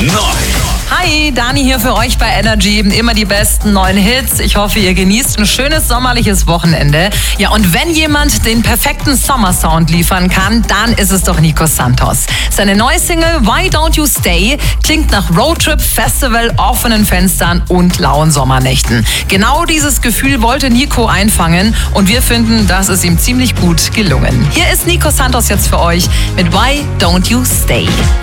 Hi, Dani hier für euch bei Energy. Immer die besten neuen Hits. Ich hoffe, ihr genießt ein schönes sommerliches Wochenende. Ja, und wenn jemand den perfekten Sommersound liefern kann, dann ist es doch Nico Santos. Seine neue Single Why Don't You Stay klingt nach Roadtrip, Festival, offenen Fenstern und lauen Sommernächten. Genau dieses Gefühl wollte Nico einfangen und wir finden, das ist ihm ziemlich gut gelungen. Hier ist Nico Santos jetzt für euch mit Why Don't You Stay.